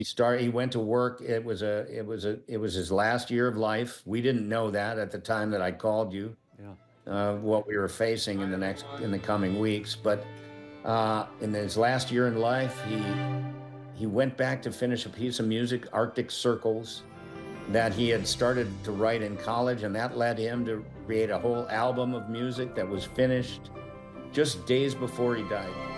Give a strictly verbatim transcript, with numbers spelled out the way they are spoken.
He started, he went to work. It was a, it was a, it was his last year of life. We didn't know that at the time that I called you, Yeah. uh, what we were facing in the next, in the coming weeks. But uh, in his last year in life, he, he went back to finish a piece of music, Arctic Circles, that he had started to write in college. And that led him to create a whole album of music that was finished just days before he died.